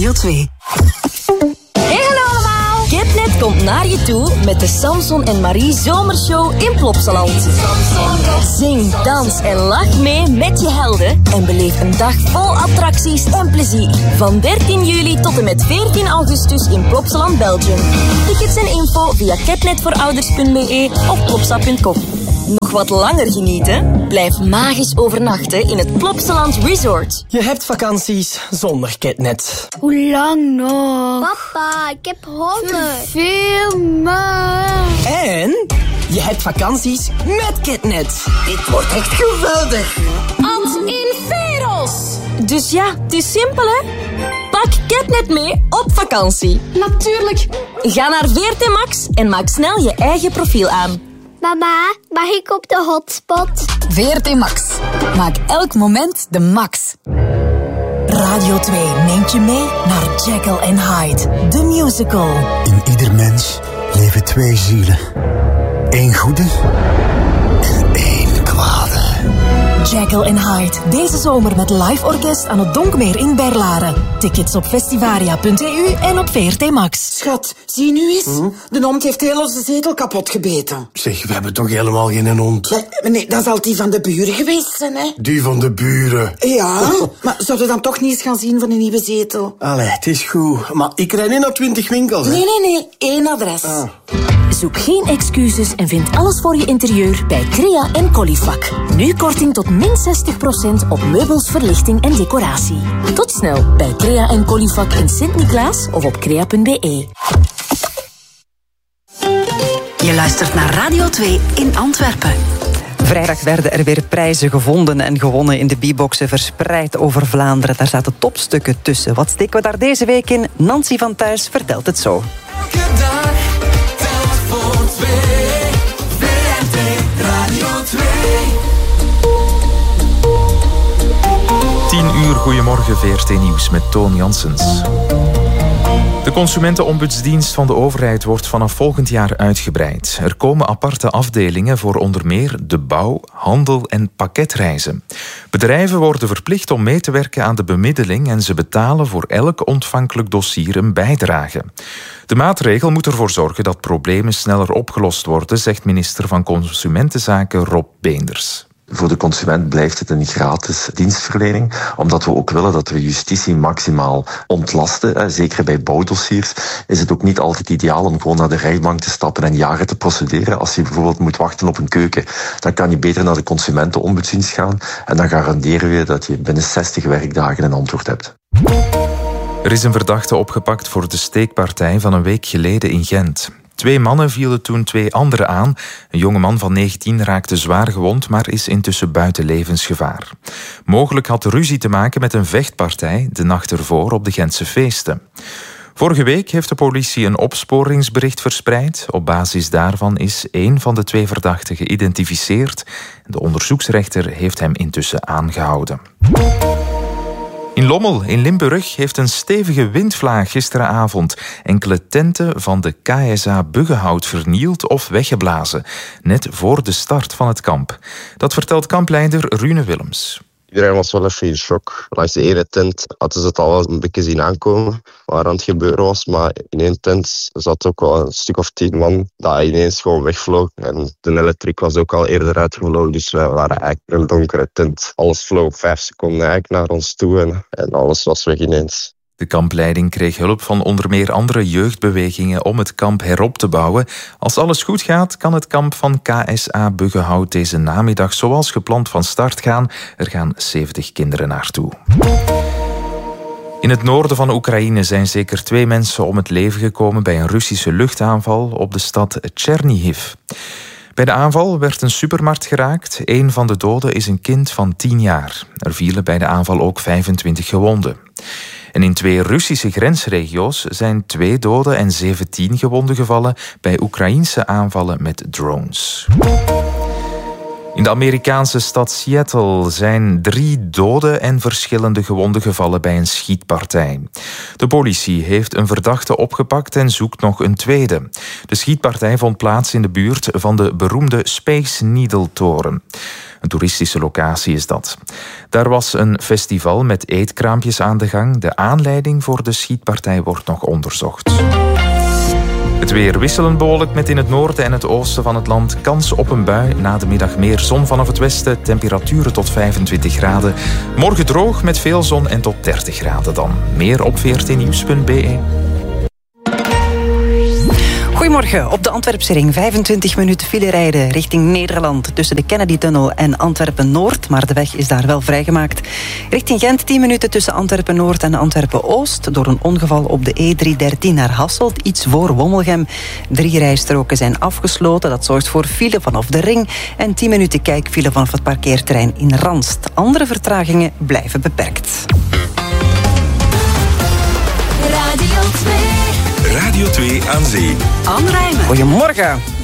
Radio 2. Hey, hallo allemaal! Kidnet komt naar je toe met de Samson en Marie Zomershow in Plopsaland. Zing, dans en lach mee met je helden en beleef een dag vol attracties en plezier. Van 13 juli tot en met 14 augustus in Plopsaland, Belgium. Tickets en info via kidnetvoorouders.be of plopsa.com. Nog wat langer genieten? Blijf magisch overnachten in het Plopsaland Resort. Je hebt vakanties zonder Kidnet. Hoe lang nog? Papa, ik heb honger. Veel maar. En je hebt vakanties met Kidnet. Dit wordt echt geweldig. Als in Veros. Dus ja, het is simpel hè. Pak Kidnet mee op vakantie. Natuurlijk. Ga naar VRT Max en maak snel je eigen profiel aan. Mama, mag ik op de hotspot? VRT Max. Maak elk moment de max. Radio 2 neemt je mee naar Jekyll and Hyde, de musical. In ieder mens leven twee zielen. Eén goede en één kwade. Jekyll and Hyde, deze zomer met live orkest aan het Donkmeer in Berlaren. Tickets op festivaria.eu en op VRT Max. Schat, zie nu eens. De hond heeft heel onze zetel kapot gebeten. Zeg, we hebben toch helemaal geen hond? Nee, dat zal die van de buren geweest zijn, hè? Die van de buren? Ja, maar zouden we dan toch niet eens gaan zien van een nieuwe zetel? Allee, het is goed. Maar ik rijd niet naar 20 winkels, hè? Nee. 1 adres. Zoek geen excuses en vind alles voor je interieur bij Crea en Colifac. Nu korting tot min 60% op meubels, verlichting en decoratie. Tot snel bij Crea en Colifac in Sint-Niklaas of op crea.be. Je luistert naar Radio 2 in Antwerpen. Vrijdag werden er weer prijzen gevonden en gewonnen in de B-boxen verspreid over Vlaanderen. Daar zaten topstukken tussen. Wat steken we daar deze week in? Nancy van Thuis vertelt het zo. Elke dag telt voor 2. VRT Radio 2. 10 uur, goedemorgen, VRT Nieuws met Toon Janssens. De Consumentenombudsdienst van de overheid wordt vanaf volgend jaar uitgebreid. Er komen aparte afdelingen voor onder meer de bouw, handel en pakketreizen. Bedrijven worden verplicht om mee te werken aan de bemiddeling en ze betalen voor elk ontvankelijk dossier een bijdrage. De maatregel moet ervoor zorgen dat problemen sneller opgelost worden, zegt minister van Consumentenzaken Rob Beenders. Voor de consument blijft het een gratis dienstverlening, omdat we ook willen dat we justitie maximaal ontlasten. Zeker bij bouwdossiers is het ook niet altijd ideaal om gewoon naar de rechtbank te stappen en jaren te procederen. Als je bijvoorbeeld moet wachten op een keuken, dan kan je beter naar de Consumentenombudsdienst gaan en dan garanderen we dat je binnen 60 werkdagen een antwoord hebt. Er is een verdachte opgepakt voor de steekpartij van een week geleden in Gent. 2 mannen vielen toen 2 anderen aan. Een jonge man van 19 raakte zwaar gewond, maar is intussen buiten levensgevaar. Mogelijk had de ruzie te maken met een vechtpartij de nacht ervoor op de Gentse feesten. Vorige week heeft de politie een opsporingsbericht verspreid. Op basis daarvan is 1 van de 2 verdachten geïdentificeerd. De onderzoeksrechter heeft hem intussen aangehouden. In Lommel in Limburg heeft een stevige windvlaag gisteravond enkele tenten van de KSA Buggenhout vernield of weggeblazen, net voor de start van het kamp. Dat vertelt kampleider Rune Willems. Iedereen was wel even in shock. Langs de ene tent hadden ze het al wel een beetje zien aankomen waar aan het gebeuren was. Maar in één tent zat ook wel een stuk of 10 man dat ineens gewoon wegvloog. En de elektriek was ook al eerder uitgevlogen. Dus wij waren eigenlijk in een donkere tent. Alles vloog 5 seconden eigenlijk naar ons toe en alles was weg ineens. De kampleiding kreeg hulp van onder meer andere jeugdbewegingen om het kamp herop te bouwen. Als alles goed gaat, kan het kamp van KSA Buggenhout deze namiddag zoals gepland van start gaan. Er gaan 70 kinderen naartoe. In het noorden van Oekraïne zijn zeker 2 mensen om het leven gekomen bij een Russische luchtaanval op de stad Chernihiv. Bij de aanval werd een supermarkt geraakt. 1 van de doden is een kind van 10 jaar. Er vielen bij de aanval ook 25 gewonden. En in 2 Russische grensregio's zijn 2 doden en 17 gewonden gevallen bij Oekraïense aanvallen met drones. In de Amerikaanse stad Seattle zijn 3 doden en verschillende gewonden gevallen bij een schietpartij. De politie heeft een verdachte opgepakt en zoekt nog een tweede. De schietpartij vond plaats in de buurt van de beroemde Space Needle-toren. Een toeristische locatie is dat. Daar was een festival met eetkraampjes aan de gang. De aanleiding voor de schietpartij wordt nog onderzocht. Het weer wisselend bewolkt met in het noorden en het oosten van het land kans op een bui. Na de middag meer zon vanaf het westen, temperaturen tot 25 graden. Morgen droog met veel zon en tot 30 graden dan. Meer op vrtnieuws.be. Goedemorgen. Op de Antwerpse ring 25 minuten file rijden richting Nederland tussen de Kennedy-tunnel en Antwerpen-Noord, maar de weg is daar wel vrijgemaakt. Richting Gent 10 minuten tussen Antwerpen-Noord en Antwerpen-Oost door een ongeval op de E313 naar Hasselt, iets voor Wommelgem. 3 rijstroken zijn afgesloten, dat zorgt voor file vanaf de ring en 10 minuten kijkfile vanaf het parkeerterrein in Ranst. Andere vertragingen blijven beperkt. Radio 2 aan Zee. Anne Rijmen. Goedemorgen.